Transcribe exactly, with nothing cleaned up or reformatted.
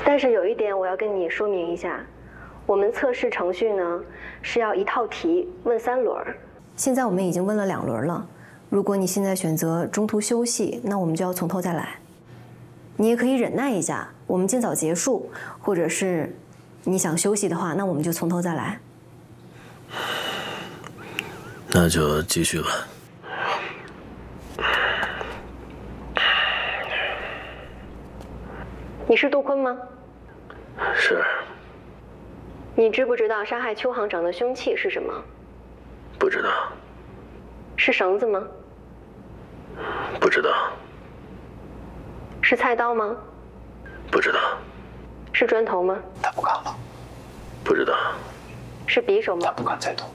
但是有一点我要跟你说明一下，我们测试程序呢是要一套题问三轮。现在我们已经问了两轮了，如果你现在选择中途休息，那我们就要从头再来。你也可以忍耐一下，我们尽早结束，或者是你想休息的话，那我们就从头再来。 那就继续吧。 你是杜坤吗？ 是。 你知不知道杀害邱行长的凶器是什么？ 不知道。 是绳子吗？ 不知道。 是菜刀吗？ 不知道。 是砖头吗？ 他不敢了。 不知道。 是匕首吗？ 他不敢再动。